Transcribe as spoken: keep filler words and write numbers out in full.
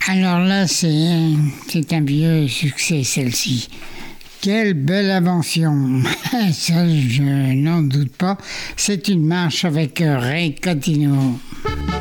Alors là, c'est, c'est un vieux succès, celle-ci. Quelle belle invention. Ça, je n'en doute pas. C'est une marche avec Ray Cotino.